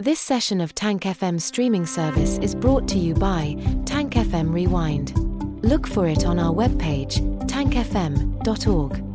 This session of Tank FM streaming service is brought to you by Tank FM Rewind. Look for it on our webpage, tankfm.org.